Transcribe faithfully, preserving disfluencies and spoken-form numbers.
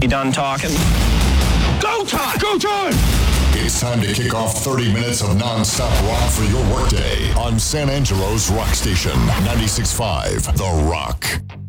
You done talking? Go time! Go time! It's time to kick off thirty minutes of non-stop rock for your workday on San Angelo's Rock Station, ninety-six point five The Rock.